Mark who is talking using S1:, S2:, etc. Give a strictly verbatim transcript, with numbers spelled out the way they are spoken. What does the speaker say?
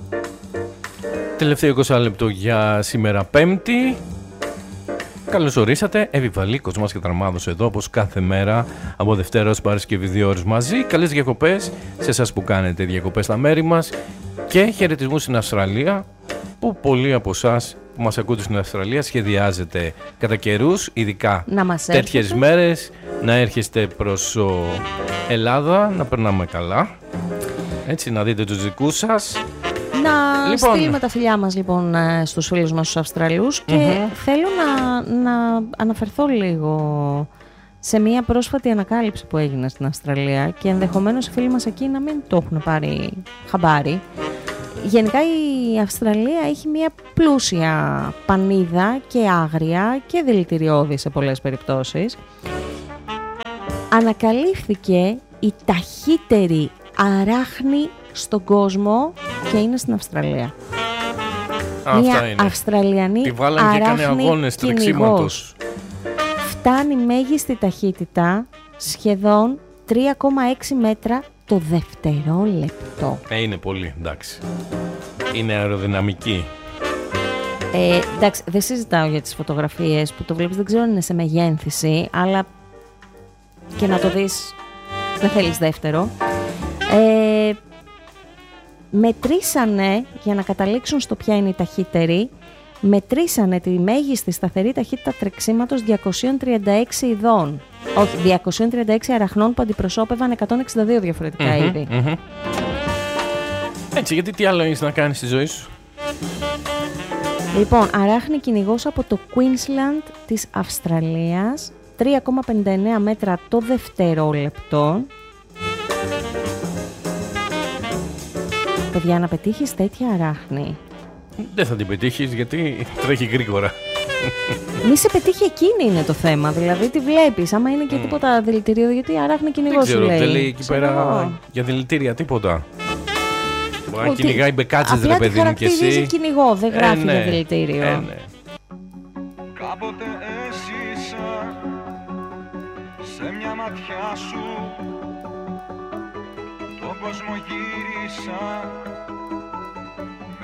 S1: Τελευταίο είκοσι λεπτό για σήμερα Πέμπτη. Καλώς ορίσατε, Εύη Βαλή, Κοσμάς και Τραμάδος εδώ, όπως κάθε μέρα από Δευτέρα ως Παρασκευή, δύο ώρες μαζί. Καλές διακοπές σε εσάς που κάνετε διακοπές στα μέρη μας και χαιρετισμούς στην Αυστραλία, που πολλοί από εσάς που μας ακούτε στην Αυστραλία σχεδιάζετε κατά καιρούς, ειδικά τέτοιες μέρες, να έρχεστε προς ο Ελλάδα, να περνάμε καλά, έτσι, να δείτε τους δικούς σας.
S2: Να
S1: λοιπόν.
S2: στείλουμε τα φιλιά μας λοιπόν στους φίλους μας τους Αυστραλούς και
S1: Mm-hmm.
S2: θέλω να, να αναφερθώ λίγο σε μια πρόσφατη ανακάλυψη που έγινε στην Αυστραλία και ενδεχομένως οι φίλοι μας εκεί να μην το έχουν πάρει χαμπάρι. Γενικά η Αυστραλία έχει μια πλούσια πανίδα και άγρια και δηλητηριώδη σε πολλές περιπτώσεις. Ανακαλύφθηκε η ταχύτερη αράχνη στον κόσμο και είναι στην Αυστραλία.
S1: Α,
S2: μια
S1: αυτά είναι.
S2: Αυστραλιανή
S1: τη βάλαν και έκανε αγώνες τρεξίματος.
S2: Φτάνει μέγιστη ταχύτητα σχεδόν τρία κόμμα έξι μέτρα το δευτερόλεπτο.
S1: Ε, είναι πολύ, εντάξει. Είναι αεροδυναμική.
S2: Ε, εντάξει, δεν συζητάω για τις φωτογραφίες που το βλέπεις, δεν ξέρω αν είναι σε μεγένθηση, αλλά και να το δεις δεν θέλεις δεύτερο. Ε, μετρήσανε, για να καταλήξουν στο ποια είναι η ταχύτερη, μετρήσανε τη μέγιστη σταθερή ταχύτητα τρεξίματος διακόσια τριάντα έξι ειδών. Όχι, διακόσια τριάντα έξι αραχνών που αντιπροσώπευαν εκατόν εξήντα δύο διαφορετικά
S1: Mm-hmm,
S2: είδη.
S1: Mm-hmm. Έτσι, γιατί τι άλλο έχεις να κάνεις στη ζωή σου?
S2: Λοιπόν, αράχνη κυνηγός από το Queensland της Αυστραλίας, τρία κόμμα πενήντα εννέα μέτρα το δευτερόλεπτο. Παιδιά, να πετύχεις τέτοια αράχνη.
S1: Δεν θα την πετύχεις γιατί τρέχει γρήγορα.
S2: Μη σε πετύχει, εκείνη είναι το θέμα. Δηλαδή τη βλέπεις, άμα είναι και mm. τίποτα δηλητήριο, γιατί η αράχνη κυνηγός σου λέει.
S1: Δεν λέει εκεί πέρα
S2: Ξέρω.
S1: για δηλητήρια τίποτα. Μπορεί να
S2: Ότι...
S1: κυνηγάει μπεκάτσες ρε παιδί μου και εσύ.
S2: Απλά τη χαρακτηρίζει κυνηγό, δεν γράφει
S1: ε, ναι.
S2: για δηλητήριο.
S1: Ε, ναι.
S3: Κάποτε έζησα σε μια ματιά σου, τον κόσμο γύρισα